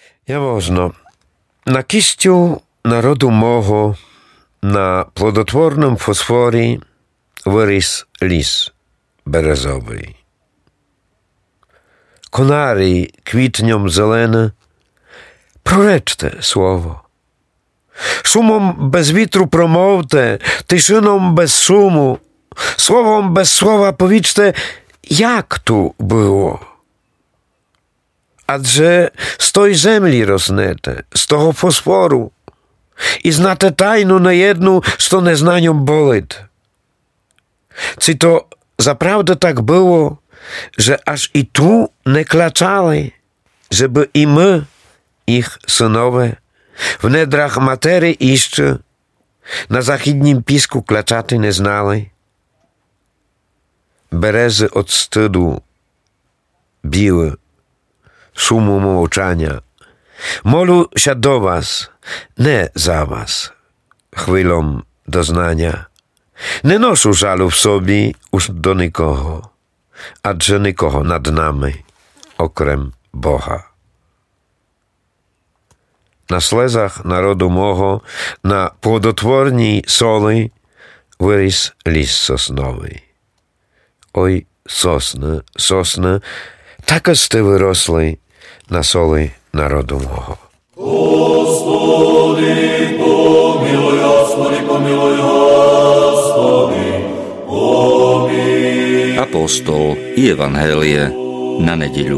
Ja možno. Na kiściu narodu mого na plodotwornym fosforii виріс ліс березовий. Конарій квітнем зелене, проречте слово. Шумом без вітру промовте, тишином без шуму, словом без слова повічте, як ту було. Адже з той землі роснете, з того фосфору, і знате тайну неєдну, що незнанням болить. Чи то zaprawdę tak było, że aż i tu nie klaczali, żeby i my, ich synowie, w nedrach materii jeszcze na zachіднім pisku klaczaty nie znali? Berezy od wstydu biły, szumu mołczania. Molu się do was, nie za was, chwilą doznania. Nie noшу żalu w sobie już do nikogo, adże nikogo nad nami, okrem Boha. Na slezach narodu mого, na płodotwornій soli wyrіс ліс сосновий. Ой, сосни, сосни, так сте виросли на солі народу мого. Господи, помилуй, Господи, помилуй, Господи, помилуj. Apostol i Evanhélie na nedeľu.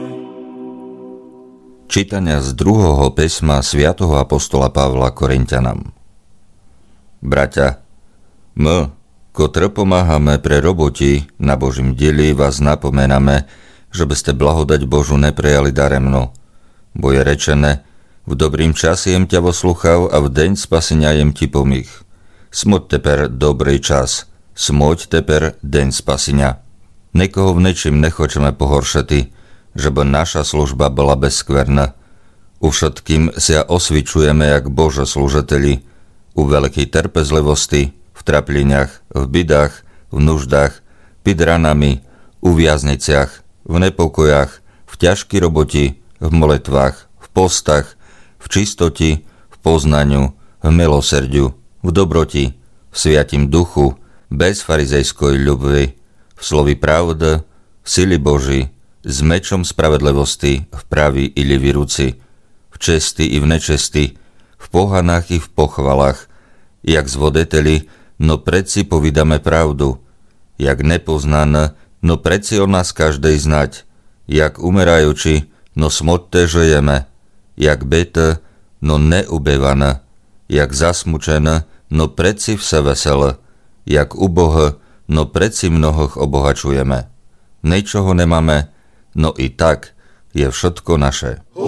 Čítania z 2. písma svätého apostola Pavla Korinťanom. Bratia, my, ktorí pomáhame pre roboti na Božím dieli, vás napomenáme, že by ste blahodať Božu neprijali daremno, bo je rečené, v dobrým čase jem ťa posluchal a v deň spasenia jem ti pomých. Smoď teper dobrý čas, smoď teper deň spasenia. Nikoho v ničím nechočeme pohoršati, že by naša služba bola bezskverná. U všetkým sa osvičujeme jak Bože služiteli, u veľkej trpezlivosti, v trapleniach, v bidách, v nuždách, pід ranami, u viazniciach, v nepokojach, v ťažkej roboti, v moletvách, v postach, v čistoti, v poznaniu, v milosrdiu, v dobroti, v sviatim duchu, bez farizejskoj ľubvi, v slovi pravdy, v sili Boží, s mečom spravedlivosti v praví i ľavý ruci, v česti i v nečesti, v pohanách i v pochvalách, jak zvodeteli, no predsi povídame pravdu, jak nepoznané, no predsi o nás každej znať, jak umerajúči, no smotne žijeme, jak bete, no neubevané, jak zasmučené, no predsi vse veselé, jak ubohé, no predsi mnohoch obohačujeme. Ničoho nemáme, no i tak je všetko naše.